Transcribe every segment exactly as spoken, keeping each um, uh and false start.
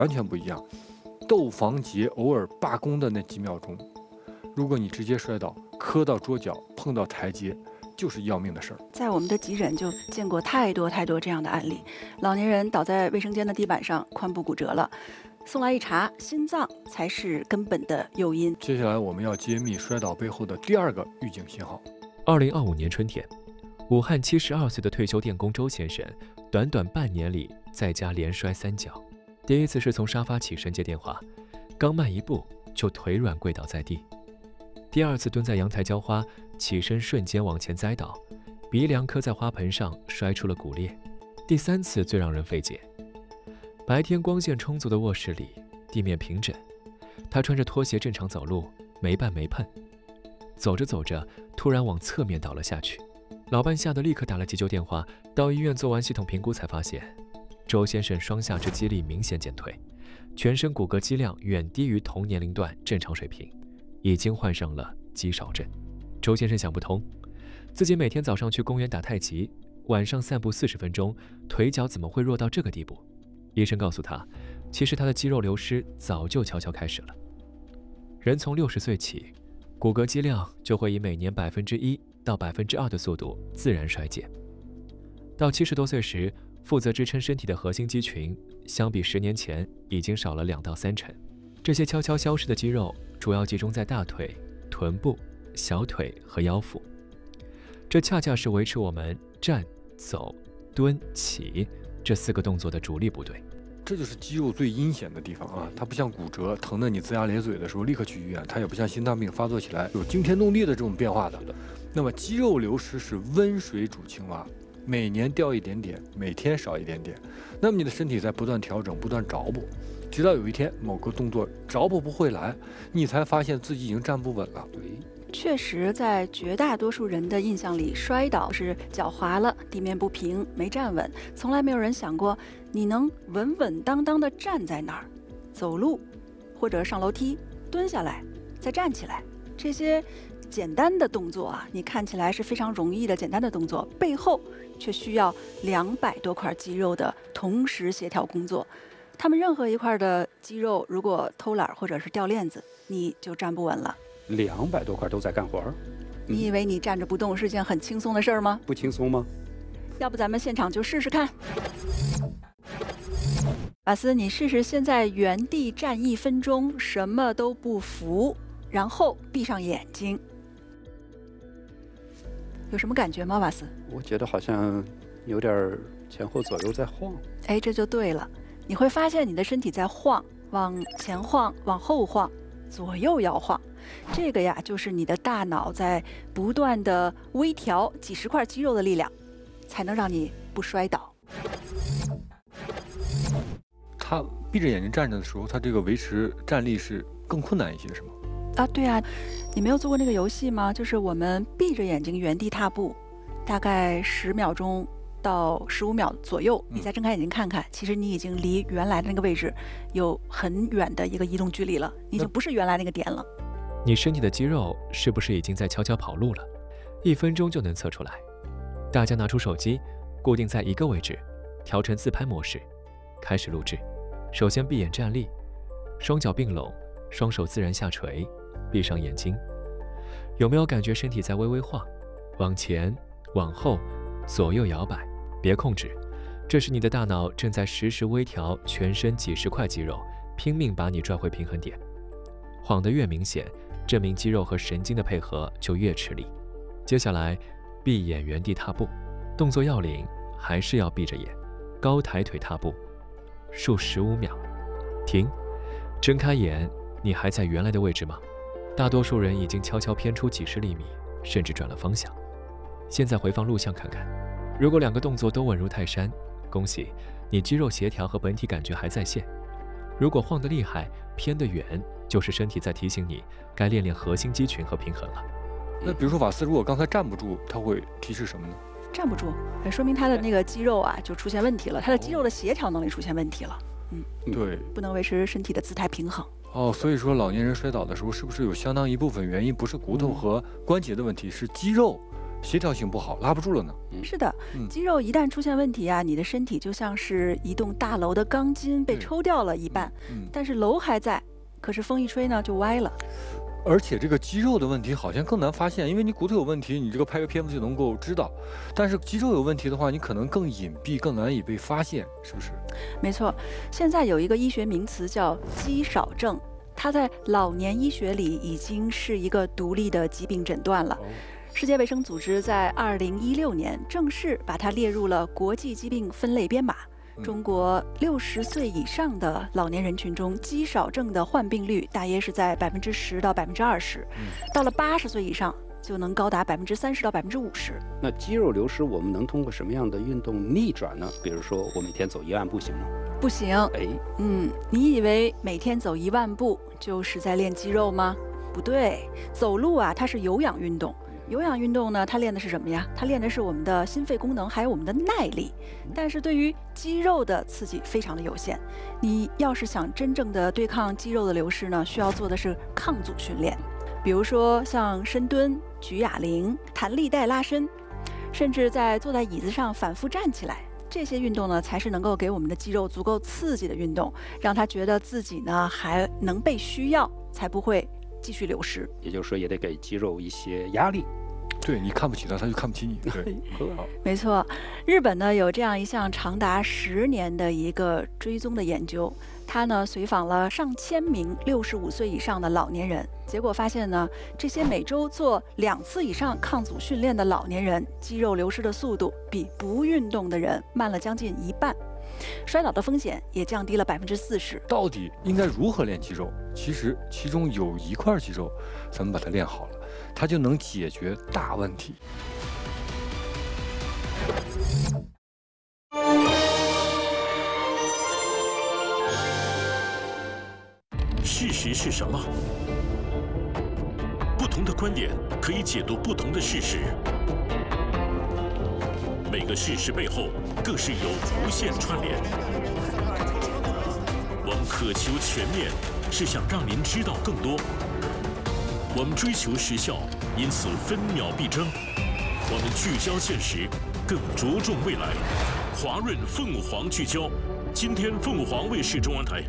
完全不一样。窦房结偶尔罢工的那几秒钟，如果你直接摔倒，磕到桌角，碰到台阶，就是要命的事儿。 在我们的急诊就见过太多太多这样的案例，老年人倒在卫生间的地板上，髋部骨折了，送来一查，心脏才是根本的诱因。 接下来我们要揭秘摔倒背后的第二个预警信号。 二零二五年春天，武汉七十二岁的退休电工周先生，短短半年里在家连摔三跤。第一次是从沙发起身接电话，刚迈一步就腿软跪倒在地。第二次蹲在阳台浇花，起身瞬间往前栽倒，鼻梁磕在花盆上，摔出了骨裂。第三次最让人费解，白天光线充足的卧室里，地面平整，他穿着拖鞋正常走路，没绊没碰。走着走着，突然往侧面倒了下去。老伴吓得立刻打了急救电话，到医院做完系统评估才发现，周先生双下肢肌力明显减退，全身骨骼肌量远低于同年龄段正常水平，已经患上了肌少症。周先生想不通，自己每天早上去公园打太极，晚上散步四十分钟，腿脚怎么会弱到这个地步？医生告诉他，其实他的肌肉流失早就悄悄开始了。人从六十岁起，骨骼肌量就会以每年百分之一到百分之二的速度自然衰减。到七十多岁时，负责支撑身体的核心肌群，相比十年前已经少了两到三成。这些悄悄消失的肌肉，主要集中在大腿、臀部、小腿和腰腹。这恰恰是维持我们站、走、蹲、起这四个动作的主力部队。 这就是肌肉最阴险的地方啊！它不像骨折，疼得你龇牙咧嘴的时候立刻去医院；它也不像心脏病发作起来有惊天动地的这种变化的。那么肌肉流失是温水煮青蛙，每年掉一点点，每天少一点点。那么你的身体在不断调整，不断找补，直到有一天某个动作找补不回来，你才发现自己已经站不稳了。 对。确实，在绝大多数人的印象里，摔倒是脚滑了，地面不平，没站稳，从来没有人想过你能稳稳当当地站在那儿，走路，或者上楼梯，蹲下来，再站起来。这些简单的动作啊，你看起来是非常容易的简单的动作，背后却需要两百多块肌肉的同时协调工作。他们任何一块的肌肉如果偷懒或者是掉链子，你就站不稳了。 两百多块都在干活儿， 嗯、你以为你站着不动是件很轻松的事儿吗？ 不轻松吗？ 要不咱们现场就试试看。瓦斯，你试试现在原地站一分钟，什么都不扶，然后闭上眼睛，有什么感觉吗？瓦斯？ 我觉得好像有点前后左右在晃。 哎，这就对了，你会发现你的身体在晃，往前晃，往后晃，左右摇晃。这个呀，就是你的大脑在不断的微调几十块肌肉的力量，才能让你不摔倒。 他闭着眼睛站着的时候，他这个维持站立是更困难一些，是吗？ 啊，对啊，你没有做过那个游戏吗？就是我们闭着眼睛原地踏步，大概十秒钟到十五秒左右，你再睁开眼睛看看，嗯、其实你已经离原来的那个位置有很远的一个移动距离了，你就不是原来那个点了。 你身体的肌肉是不是已经在悄悄跑路了？一分钟就能测出来。大家拿出手机，固定在一个位置，调成自拍模式，开始录制。首先闭眼站立，双脚并拢，双手自然下垂，闭上眼睛。有没有感觉身体在微微晃，往前往后左右摇摆？别控制，这是你的大脑正在实时微调全身几十块肌肉，拼命把你拽回平衡点。晃得越明显，证明肌肉和神经的配合就越吃力。接下来闭眼原地踏步，动作要领还是要闭着眼，高抬腿踏步，数十五秒，停，睁开眼，你还在原来的位置吗？大多数人已经悄悄偏出几十厘米，甚至转了方向。现在回放录像看看，如果两个动作都稳如泰山，恭喜你肌肉协调和本体感觉还在线。如果晃得厉害，偏得远，就是身体在提醒你该练练核心肌群和平衡了。 那比如说瓦斯，如果刚才站不住，它会提示什么呢？ 站不住，说明他的那个肌肉啊就出现问题了，他的肌肉的协调能力出现问题了。嗯， 对， 不能维持身体的姿态平衡。 哦，所以说老年人摔倒的时候，是不是有相当一部分原因不是骨头和关节的问题，是肌肉协调性不好，拉不住了呢。 是的， 嗯肌肉一旦出现问题啊，你的身体就像是一栋大楼的钢筋被对抽掉了一半， 嗯， 但是楼还在，可是风一吹呢就歪了。 而且这个肌肉的问题好像更难发现，因为你骨头有问题，你这个拍个片子就能够知道，但是肌肉有问题的话，你可能更隐蔽，更难以被发现，是不是？ 没错，现在有一个医学名词叫肌少症，它在老年医学里已经是一个独立的疾病诊断了。 哦， 世界卫生组织在二零一六年正式把它列入了国际疾病分类编码。 嗯中国六十岁以上的老年人群中，肌少症的患病率大约是在百分之十到百分之二十， 嗯到了八十岁以上就能高达百分之三十到百分之五十。 那肌肉流失，我们能通过什么样的运动逆转呢？比如说，我每天走一万步行吗？ 不行， 哎， 嗯，你以为每天走一万步就是在练肌肉吗？不对，走路啊，它是有氧运动。有氧运动呢，它练的是什么呀？它练的是我们的心肺功能，还有我们的耐力。但是对于肌肉的刺激非常的有限。你要是想真正的对抗肌肉的流失呢，需要做的是抗阻训练，比如说像深蹲、举哑铃、弹力带拉伸，甚至在坐在椅子上反复站起来。这些运动呢，才是能够给我们的肌肉足够刺激的运动，让他觉得自己呢还能被需要，才不会继续流失。 也就是说，也得给肌肉一些压力。 对你看不起他，他就看不起你。对， 好， 没错，日本呢有这样一项长达十年的一个追踪的研究，它呢随访了上千名六十五岁以上的老年人，结果发现呢，这些每周做两次以上抗阻训练的老年人，肌肉流失的速度比不运动的人慢了将近一半，摔倒的风险也降低了百分之四十。 到底应该如何练肌肉？其实其中有一块肌肉，咱们把它练好了，它就能解决大问题。 事实是什么？不同的观点可以解读不同的事实，每个事实背后更是有无限串联。我们渴求全面，是想让您知道更多。我们追求时效，因此分秒必争。我们聚焦现实，更着重未来。华润凤凰聚焦，今天凤凰卫视中央台。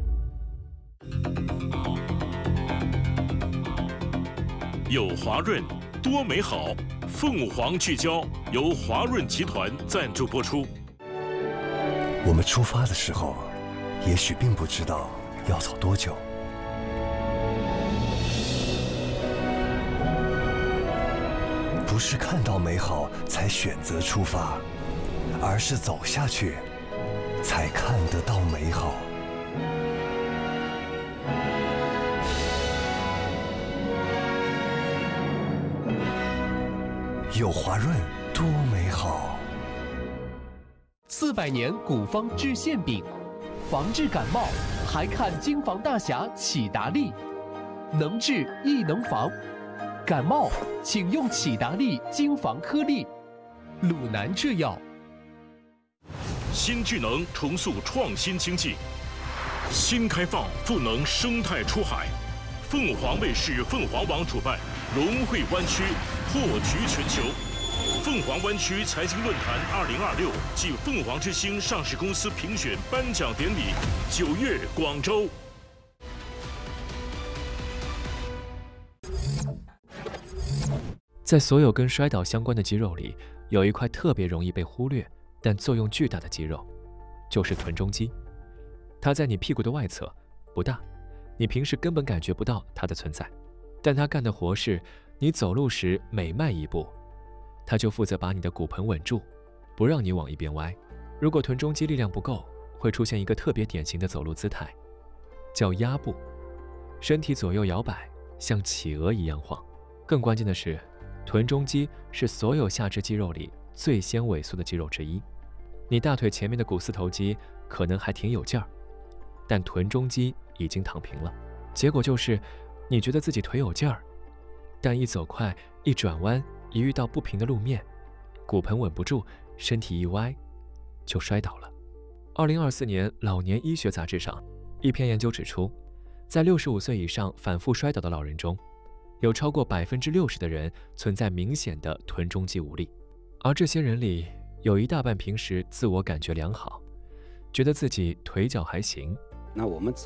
有华润，多美好。凤凰聚焦由华润集团赞助播出。 我们出发的时候，也许并不知道要走多久。不是看到美好才选择出发，而是走下去，才看得到美好。有华润多美好！ 四百年古方治馅饼，防治感冒还看京防大侠启达利，能治亦能防。感冒请用启达利京防颗粒，鲁南制药。 新智能重塑创新经济，新开放赋能生态出海。凤凰卫视凤凰网主办龙汇湾区破局全球凤凰湾区财经论坛二零二六暨凤凰之星上市公司评选颁奖典礼，九月广州。 在所有跟摔倒相关的肌肉里，有一块特别容易被忽略，但作用巨大的肌肉，就是臀中肌。它在你屁股的外侧，不大，你平时根本感觉不到它的存在。但它干的活是，你走路时每迈一步，它就负责把你的骨盆稳住，不让你往一边歪。如果臀中肌力量不够，会出现一个特别典型的走路姿态，叫压步，身体左右摇摆，像企鹅一样晃。更关键的是，臀中肌是所有下肢肌肉里最先萎缩的肌肉之一。你大腿前面的股四头肌可能还挺有劲儿，但臀中肌已经躺平了。结果就是，你觉得自己腿有劲儿，但一走快、一转弯、一遇到不平的路面，骨盆稳不住，身体一歪，就摔倒了。二零二四年老年医学杂志上，一篇研究指出，在六十五岁以上反复摔倒的老人中， 有超过百分之六十的人存在明显的臀中肌无力，而这些人里有一大半平时自我感觉良好，觉得自己腿脚还行。 那我们